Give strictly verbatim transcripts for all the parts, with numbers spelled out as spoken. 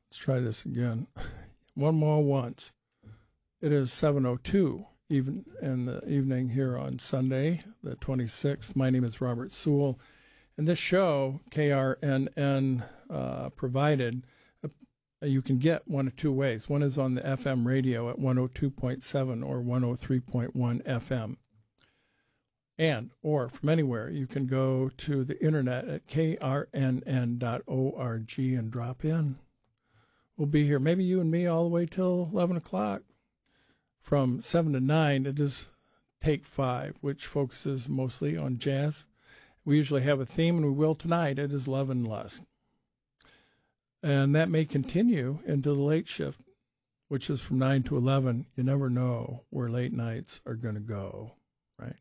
Let's try this again. One more once. It is seven oh two even in the evening here on Sunday, the twenty-sixth. My name is Robert Sewell. And this show, K R N N uh, provided, uh, you can get one of two ways. One is on the F M radio at one oh two point seven or one oh three point one F M. And, or from anywhere, you can go to the internet at K R N N dot org and drop in. We'll be here, maybe you and me, all the way till eleven o'clock. From seven to nine, it is Take Five, which focuses mostly on jazz. We usually have a theme, and we will tonight. It is Love and Lust. And that may continue into the late shift, which is from nine to eleven. You never know where late nights are going to go, right?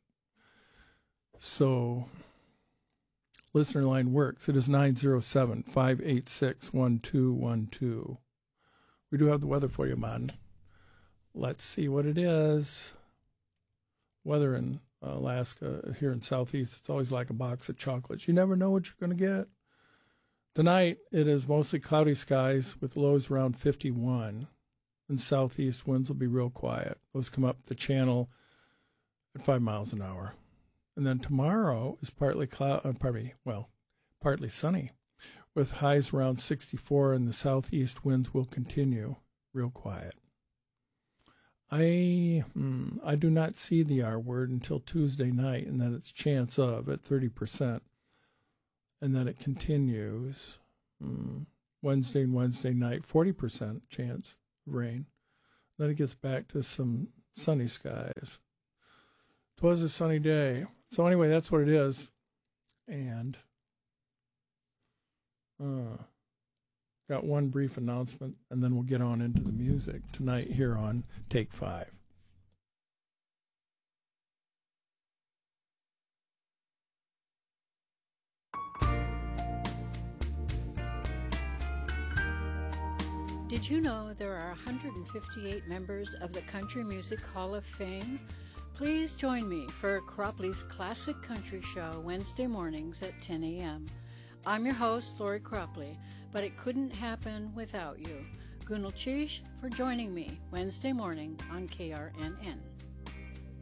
So, listener line works. It is nine oh seven, five eight six, one two one two. We do have the weather for you, man. Let's see what it is. Weather in Alaska, here in Southeast, it's always like a box of chocolates. You never know what you're going to get. Tonight, it is mostly cloudy skies with lows around fifty-one. And southeast winds will be real quiet. Those come up the channel at five miles an hour. And then tomorrow is partly cloud, uh, pardon me, well, partly sunny, with highs around sixty-four, and the southeast winds will continue real quiet. I hmm, I do not see the R word until Tuesday night, and then it's chance of at thirty percent, and then it continues hmm, Wednesday and Wednesday night, forty percent chance of rain. Then it gets back to some sunny skies. 'Twas a sunny day. So anyway, that's what it is. And uh, got one brief announcement, and then we'll get on into the music tonight here on Take Five. Did you know there are one hundred fifty-eight members of the Country Music Hall of Fame? Please join me for Cropley's Classic Country Show Wednesday mornings at ten a.m. I'm your host, Lori Cropley, but it couldn't happen without you. Gunal Chish for joining me Wednesday morning on K R N N.